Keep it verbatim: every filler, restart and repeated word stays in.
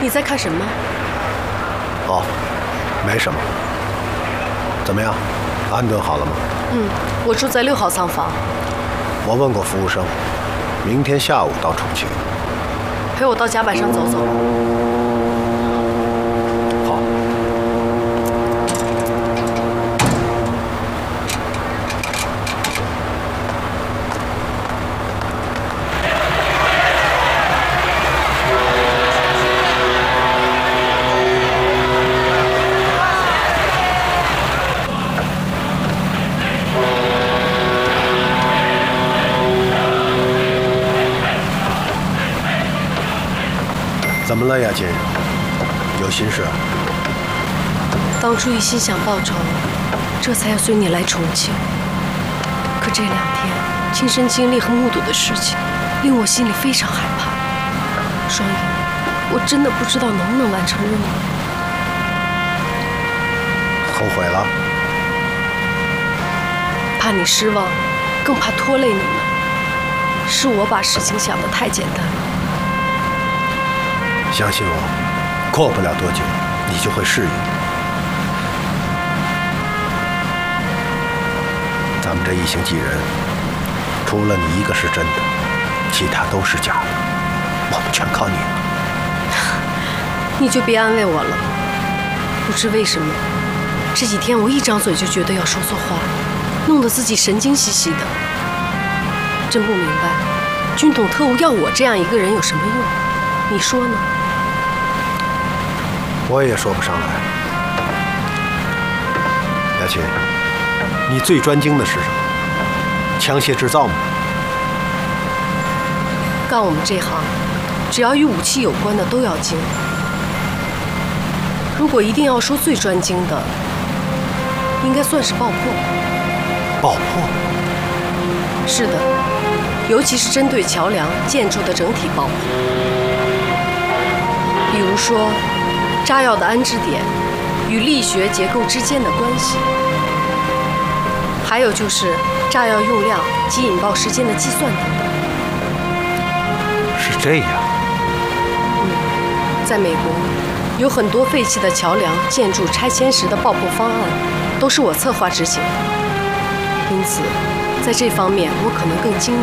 你在看什么？ 哦，没什么。怎么样，安顿好了吗？ 嗯，我住在六号仓房。 我问过服务生，明天下午到重庆。 陪我到甲板上走走。 好。怎么了，雅琴？有心事？ 当初一心想报仇，这才要随你来重庆。可这两天亲身经历和目睹的事情，令我心里非常害怕。双影，我真的不知道能不能完成任务。 后悔了？ 怕你失望，更怕拖累你们。是我把事情想得太简单了。 相信我，过不了多久，你就会适应。咱们这一行几人，除了你一个是真的，其他都是假的。我们全靠你了。 你就别安慰我了。不知为什么，这几天我一张嘴就觉得要说错话，弄得自己神经兮兮的。真不明白，军统特务要我这样一个人有什么用？你说呢？ 我也说不上来。雅琴，你最专精的是什么？枪械制造吗？ 干我们这行，只要与武器有关的都要精。如果一定要说最专精的，应该算是爆破。 爆破？ 是的，尤其是针对桥梁、建筑的整体爆破。比如说，炸药的安置点与力学结构之间的关系，还有就是炸药用量及引爆时间的计算等等。 是这样。 嗯，在美国，有很多废弃的桥梁、建筑拆迁时的爆破方案，都是我策划执行的。因此，在这方面我可能更精明。